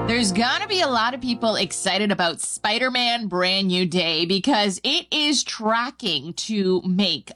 There's gonna be a lot of people excited about Spider-Man Brand New Day because it is tracking to make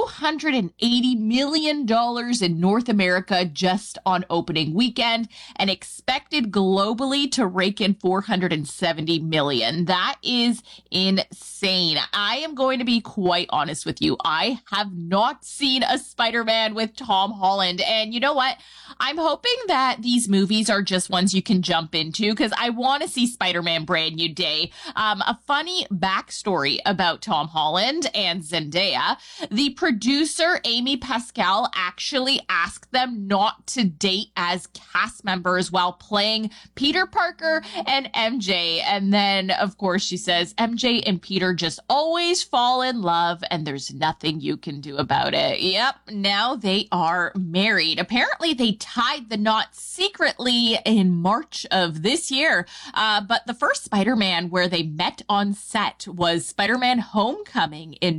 $280 million in North America just on opening weekend and expected globally to rake in $470 million. That is insane. I am going to be quite honest with you. I have not seen a Spider-Man with Tom Holland. And you know what? I'm hoping that these movies are just ones you can jump into because I want to see Spider-Man Brand New Day. A funny backstory about Tom Holland and Zendaya. The producer, Amy Pascal, actually asked them not to date as cast members while playing Peter Parker and MJ. And then, of course, she says MJ and Peter just always fall in love and there's nothing you can do about it. Yep, now they are married. Apparently, they tied the knot secretly in March of this year. But the first Spider-Man where they met on set was Spider-Man Homecoming in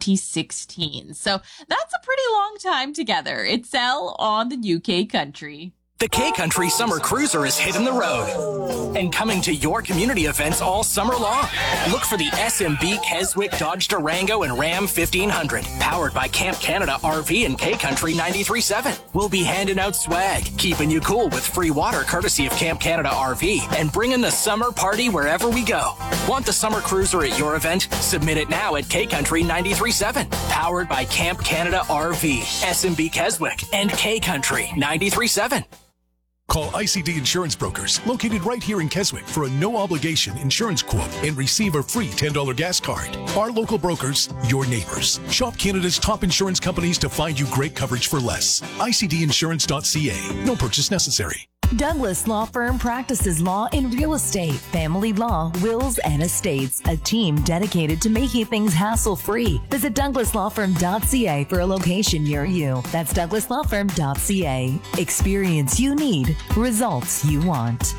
2016. So that's a pretty long time together. It's L on the UK Country. The K-Country Summer Cruiser is hitting the road and coming to your community events all summer long. Look for the SMB Keswick Dodge Durango and Ram 1500, powered by Camp Canada RV and K-Country 93.7. We'll be handing out swag, keeping you cool with free water courtesy of Camp Canada RV, and bringing the summer party wherever we go. Want the Summer Cruiser at your event? Submit it now at K-Country 93.7, powered by Camp Canada RV, SMB Keswick, and K-Country 93.7. Call ICD Insurance Brokers, located right here in Keswick, for a no-obligation insurance quote and receive a free $10 gas card. Our local brokers, your neighbors. Shop Canada's top insurance companies to find you great coverage for less. ICDinsurance.ca. No purchase necessary. Douglas Law Firm practices law in real estate, family law, wills, and estates. A team dedicated to making things hassle-free. Visit douglaslawfirm.ca for a location near you. That's douglaslawfirm.ca. Experience you need, results you want.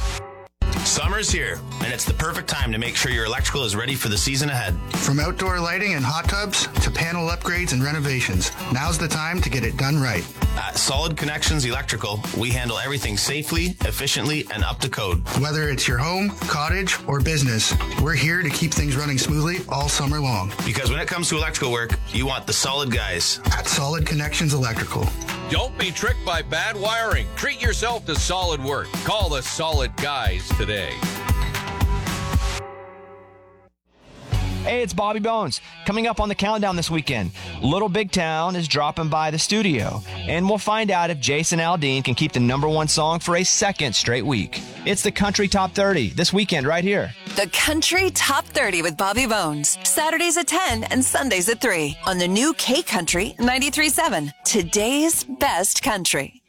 Summer's here, and it's the perfect time to make sure your electrical is ready for the season ahead. From outdoor lighting and hot tubs to panel upgrades and renovations, now's the time to get it done right. At Solid Connections Electrical, we handle everything safely, efficiently, and up to code. Whether it's your home, cottage, or business, we're here to keep things running smoothly all summer long. Because when it comes to electrical work, you want the solid guys. At Solid Connections Electrical. Don't be tricked by bad wiring. Treat yourself to solid work. Call the Solid Guys today. Hey, it's Bobby Bones. Coming up on the countdown this weekend, Little Big Town is dropping by the studio, and we'll find out if Jason Aldean can keep the #1 song for a second straight week. It's the Country Top 30 this weekend right here. The Country Top 30 with Bobby Bones. Saturdays at 10 and Sundays at 3 on the new K-Country 93.7. Today's best country.